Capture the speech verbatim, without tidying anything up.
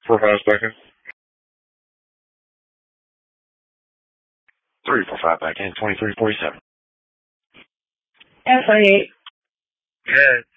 Four, five seconds. Three, four, five back in. Twenty-three, forty-seven. And thirty-eight. Good.